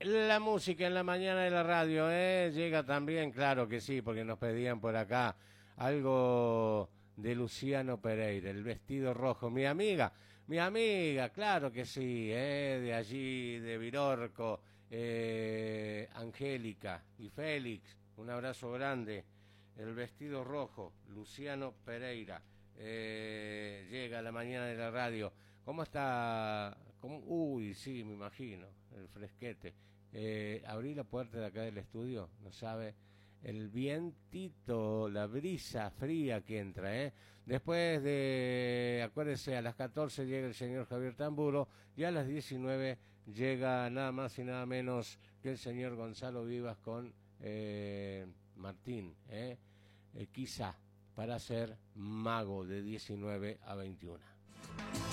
La música en la mañana de la radio, llega también, claro que sí, porque nos pedían por acá algo de Luciano Pereira, El vestido rojo. Mi amiga, claro que sí, de allí, de Virorco, Angélica y Félix, un abrazo grande. El vestido rojo, Luciano Pereira, llega a la mañana de la radio. ¿Cómo está? Uy, sí, me imagino, el fresquete. Abrí la puerta de acá del estudio, no sabe el vientito, la brisa fría que entra, ¿eh? Después de, acuérdese, a las 14 llega el señor Javier Tamburo y a las 19 llega nada más y nada menos que el señor Gonzalo Vivas con Martín, quizá para ser mago de 19 a 21.